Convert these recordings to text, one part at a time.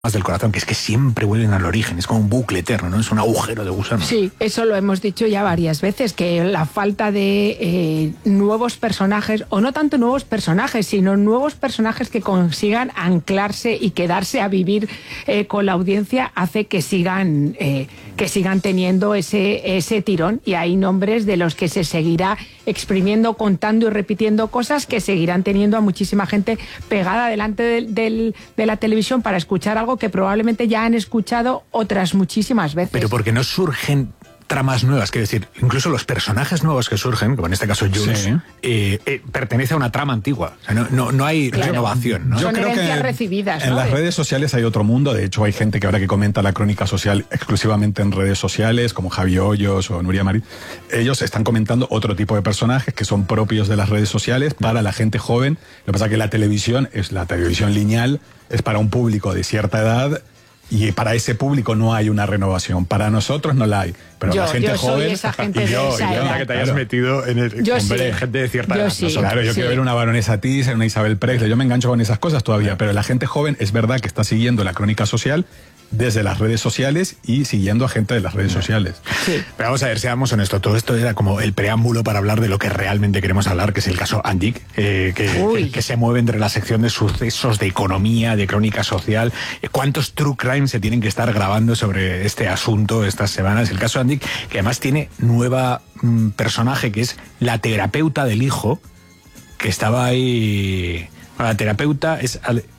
del corazón, que es que siempre vuelven al origen, es como un bucle eterno, ¿no? Es un agujero de gusano. Sí, eso lo hemos dicho ya varias veces, que la falta de nuevos personajes, o no tanto nuevos personajes, sino nuevos personajes que consigan anclarse y quedarse a vivir con la audiencia, hace que sigan teniendo ese tirón, y hay nombres de los que se seguirá exprimiendo, contando y repitiendo cosas que seguirán teniendo a muchísima gente pegada delante de la televisión para escuchar algo que probablemente ya han escuchado otras muchísimas veces. Pero porque no surgen tramas nuevas, quiero decir, incluso los personajes nuevos que surgen, como en este caso Jules, pertenece a una trama antigua. O sea, no hay renovación, ¿no? Son Yo creo herencias que recibidas, en ¿no? las redes sociales hay otro mundo. De hecho, hay gente que ahora que comenta la crónica social exclusivamente en redes sociales, como Javi Hoyos o Nuria Marí. Ellos están comentando otro tipo de personajes que son propios de las redes sociales para la gente joven. Lo que pasa es que la televisión es la televisión lineal, es para un público de cierta edad. Y para ese público no hay una renovación. Para nosotros no la hay. Pero la gente joven. Soy esa gente de esa edad. Que te hayas metido en el. Gente de cierta edad. Sí. Claro, yo quiero ver una Baronesa Thyssen, una Isabel Presley. Yo me engancho con esas cosas todavía. Pero la gente joven es verdad que está siguiendo la crónica social desde las redes sociales y siguiendo a gente de las redes sociales. Sí. Pero vamos a ver, seamos honestos, todo esto era como el preámbulo para hablar de lo que realmente queremos hablar, que es el caso Andik, que se mueve entre la sección de sucesos, de economía, de crónica social. ¿Cuántos true crime se tienen que estar grabando sobre este asunto estas semanas? El caso Andik, que además tiene nueva personaje, que es la terapeuta del hijo, que estaba ahí. La terapeuta es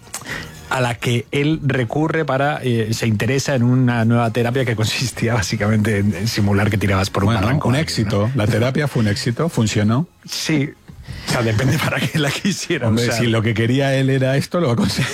a la que él recurre se interesa en una nueva terapia que consistía básicamente en simular que tirabas por un barranco. Un éxito. ¿No? La terapia fue un éxito, funcionó. Sí, o sea, depende para qué la quisiera. Hombre, o sea, si lo que quería él era esto, lo va a conseguir.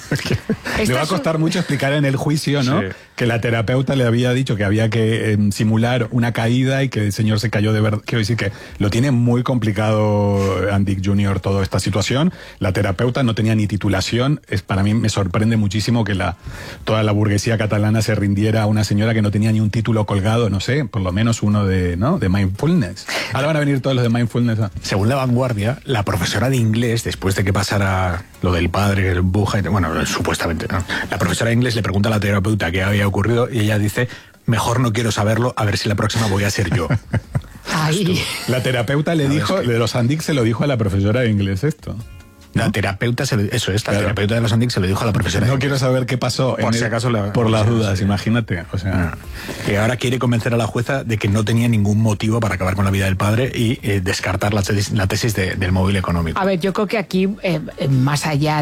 Le va a costar mucho explicar en el juicio, ¿no? Sí. Que la terapeuta le había dicho que había que simular una caída y que el señor se cayó de verdad. Quiero decir que lo tiene muy complicado Andik Jr. toda esta situación. La terapeuta no tenía ni titulación. Para mí me sorprende muchísimo que toda la burguesía catalana se rindiera a una señora que no tenía ni un título colgado, no sé, por lo menos uno de mindfulness. Ahora van a venir todos los de mindfulness. Según La Vanguardia, la profesora de inglés, después de que pasara lo del padre, el buja, bueno, supuestamente, ¿no? La profesora de inglés le pregunta a la terapeuta qué había ocurrido y ella dice: mejor no quiero saberlo, a ver si la próxima voy a ser yo. Ay. La terapeuta le dijo, de los Andik se lo dijo a la profesora de inglés esto. La terapeuta, terapeuta de los Andik se lo dijo a la profesora. No quiero saber qué pasó por si acaso por las dudas, imagínate. O sea, que ahora quiere convencer a la jueza de que no tenía ningún motivo para acabar con la vida del padre y descartar la tesis del móvil económico. A ver, yo creo que aquí, más allá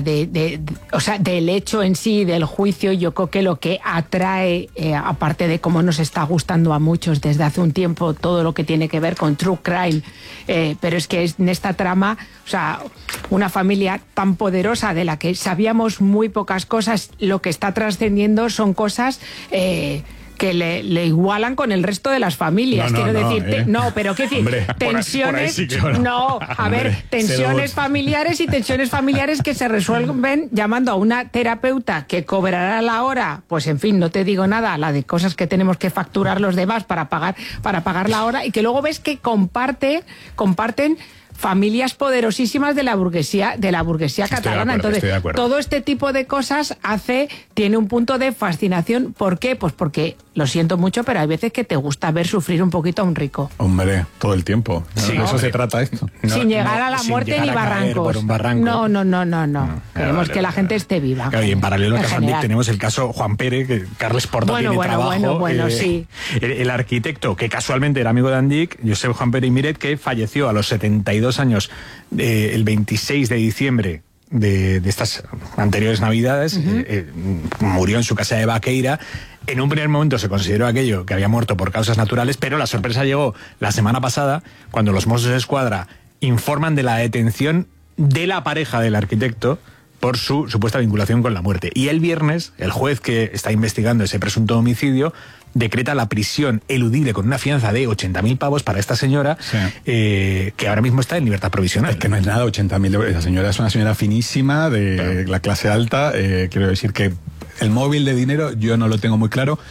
del hecho en sí, del juicio, yo creo que lo que atrae, aparte de cómo nos está gustando a muchos desde hace un tiempo todo lo que tiene que ver con true crime, pero es que en esta trama, o sea, una familia tan poderosa de la que sabíamos muy pocas cosas, lo que está trascendiendo son cosas que le igualan con el resto de las familias. Pero qué decir, hombre, tensiones, tensiones familiares y tensiones familiares que se resuelven llamando a una terapeuta que cobrará la hora, pues en fin, no te digo nada, la de cosas que tenemos que facturar los demás para pagar la hora, y que luego ves que comparten familias poderosísimas de la burguesía catalana. Entonces, todo este tipo de cosas tiene un punto de fascinación. ¿Por qué? Pues porque, lo siento mucho, pero hay veces que te gusta ver sufrir un poquito a un rico. Hombre, todo el tiempo. Sí, eso se trata esto. Sin llegar a la muerte ni barrancos. No. Queremos que la gente esté viva. Claro, y en paralelo al caso Andik tenemos el caso Juan Pérez, que Carles Porta tiene trabajo. Sí. El arquitecto, que casualmente era amigo de Andik, Josep Juan Pérez y Miret, que falleció a los 72 años, el 26 de diciembre de estas anteriores navidades, murió en su casa de Baqueira. En un primer momento se consideró aquello que había muerto por causas naturales, pero la sorpresa llegó la semana pasada, cuando los Mossos d'Esquadra informan de la detención de la pareja del arquitecto por su supuesta vinculación con la muerte. Y el viernes, el juez que está investigando ese presunto homicidio decreta la prisión eludible con una fianza de 80.000 pavos para esta señora, que ahora mismo está en libertad provisional. Es que no es nada, 80.000 euros. La señora es una señora finísima, de la clase alta. Quiero decir que el móvil de dinero yo no lo tengo muy claro.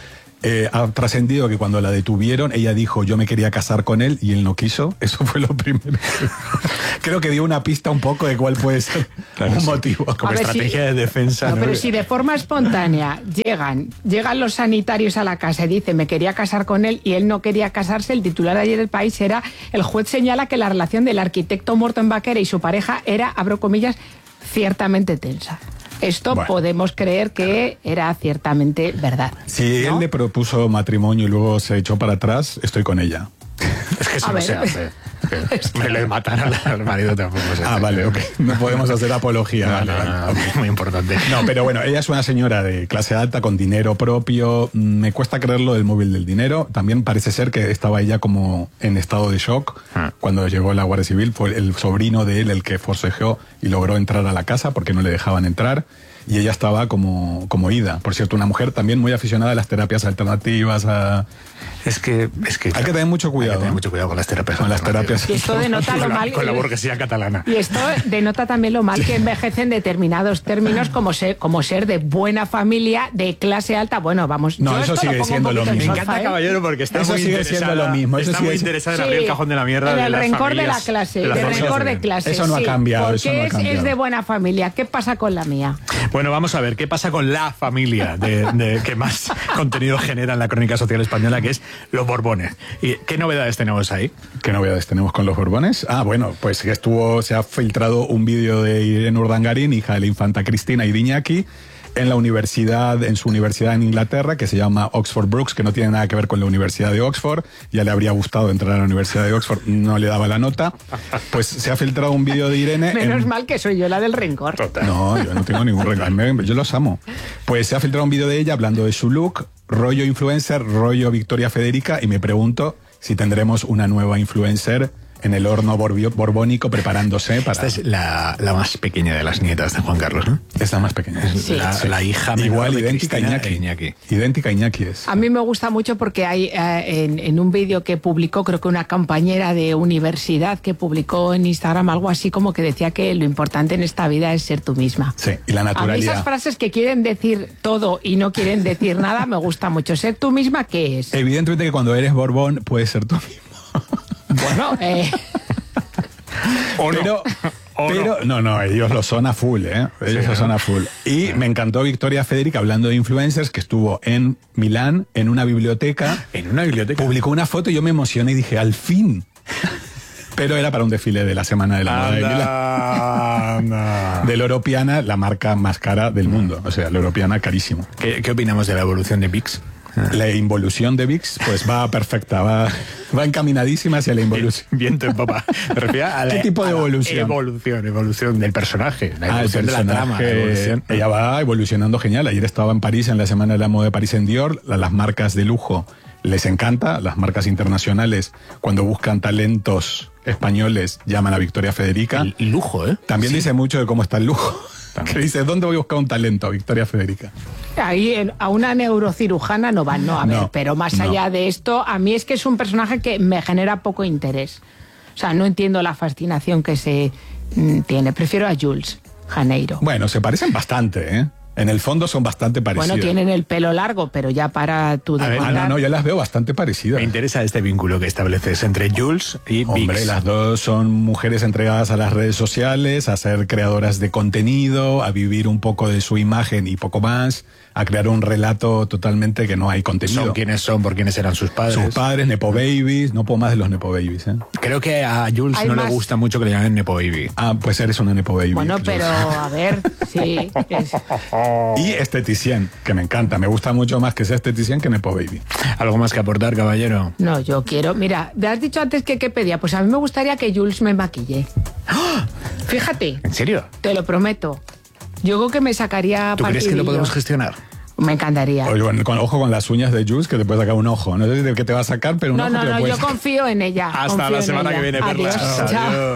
ha trascendido que cuando la detuvieron, ella dijo, yo me quería casar con él y él no quiso. Eso fue lo primero. Creo que dio una pista un poco de cuál puede ser un motivo. Como estrategia de defensa. No, pero si de forma espontánea llegan los sanitarios a la casa y dicen, me quería casar con él y él no quería casarse, el titular de ayer del País era, el juez señala que la relación del arquitecto Morton Baquer y su pareja era, abro comillas, ciertamente tensa. Esto podemos creer que era ciertamente verdad. Si él le propuso matrimonio y luego se echó para atrás, estoy con ella. Es que eso no se hace. Me le matan al marido tampoco. Vale, ok. No podemos hacer apología. Vale. Muy importante. No, pero bueno, ella es una señora de clase alta con dinero propio. Me cuesta creerlo del móvil del dinero. También parece ser que estaba ella como en estado de shock cuando llegó la Guardia Civil. Fue el sobrino de él el que forcejeó y logró entrar a la casa porque no le dejaban entrar. Y ella estaba como ida. Por cierto, una mujer también muy aficionada a las terapias alternativas. Es que hay que tener mucho cuidado. Hay que tener mucho cuidado con las terapias. Y esto denota lo mal. Con la burguesía catalana. Y esto denota también lo mal que envejecen determinados términos como ser de buena familia, de clase alta. Bueno, vamos. No, eso sigue siendo lo mismo. Me encanta, caballero, porque está eso muy sigue siendo lo mismo. Está muy interesada en abrir el cajón de la mierda. En el rencor familias, de la clase. El rencor de clase. Eso no ha cambiado. Porque es de buena familia. ¿Qué pasa con la mía? Bueno, vamos a ver qué pasa con la familia de que más contenido genera en la crónica social española, que es los Borbones. ¿Y qué novedades tenemos ahí? ¿Qué novedades tenemos con los Borbones? Bueno, pues que se ha filtrado un vídeo de Irene Urdangarín, hija de la infanta Cristina Iriñaki, en su universidad en Inglaterra, que se llama Oxford Brookes, que no tiene nada que ver con la Universidad de Oxford. Ya le habría gustado entrar a la Universidad de Oxford, no le daba la nota. Pues se ha filtrado un vídeo de Irene. Menos mal que soy yo la del rencor. Total. No, yo no tengo ningún rencor, yo los amo. Pues se ha filtrado un vídeo de ella hablando de su look, rollo influencer, rollo Victoria Federica, y me pregunto si tendremos una nueva influencer en el horno borbónico preparándose para... Esta es la más pequeña de las nietas de Juan Carlos, ¿no? Es la más pequeña. Sí. La hija igual, idéntica a Iñaki. Idéntica a Iñaki es. A mí me gusta mucho porque hay en un vídeo que publicó, creo que una compañera de universidad que publicó en Instagram algo así como que decía que lo importante en esta vida es ser tú misma. Sí, y la naturalidad. A mí esas frases que quieren decir todo y no quieren decir nada me gusta mucho. ¿Ser tú misma qué es? Evidentemente que cuando eres Borbón puedes ser tú mismo. Bueno, pero no, ellos lo son a full, Ellos lo son a full. Y me encantó Victoria Federica hablando de influencers, que estuvo en Milán, en una biblioteca. ¿En una biblioteca? Publicó una foto y yo me emocioné y dije, al fin. Pero era para un desfile de la Semana de la Moda de Milán. De L'Europeana, la marca más cara del mundo. O sea, L'Europeana carísimo. ¿Qué opinamos de la evolución de Vix? La involución de Vix, pues va perfecta, va encaminadísima hacia la involución. Viento en popa. Me refiero a ¿Qué tipo de evolución? Evolución del personaje, la evolución de la trama. Ella va evolucionando genial. Ayer estaba en París, en la Semana de la Moda de París en Dior. Las marcas de lujo les encanta, las marcas internacionales, cuando buscan talentos españoles, llaman a Victoria Federica. El lujo, ¿eh? También dice mucho de cómo está el lujo. Que dice, ¿dónde voy a buscar un talento? Victoria Federica. Ahí a una neurocirujana no van, no, a ver, pero más allá de esto, a mí es que es un personaje que me genera poco interés. O sea, no entiendo la fascinación que se tiene. Prefiero a Jules Janeiro. Bueno, se parecen bastante, ¿eh? En el fondo son bastante parecidas. Bueno, tienen el pelo largo, pero ya para tu demandar... no, yo las veo bastante parecidas. Me interesa este vínculo que estableces entre Jules y Vix. Hombre, las dos son mujeres entregadas a las redes sociales, a ser creadoras de contenido, a vivir un poco de su imagen y poco más, a crear un relato totalmente que no hay contenido. Son quienes son, por quiénes eran sus padres. Sus padres, Nepo Babies, no puedo más de los Nepo Babies, ¿eh? Creo que a Jules no le gusta mucho que le llamen Nepo Baby. Pues eres una Nepo Baby. Bueno, pero a ver, sí. Y esteticien, que me encanta. Me gusta mucho más que sea esteticien que Nepo Baby. ¿Algo más que aportar, caballero? No, yo quiero... Mira, ¿te has dicho antes que qué pedía? Pues a mí me gustaría que Jules me maquille. Fíjate. ¿En serio? Te lo prometo. Yo creo que me sacaría... ¿Tú crees que lo podemos gestionar? Me encantaría. Oye, ojo con las uñas de Jules, que te puede sacar un ojo. No sé de qué te va a sacar, pero un ojo te lo puede yo confío en ella. Hasta la semana que viene, Perlas. Adiós. Chao.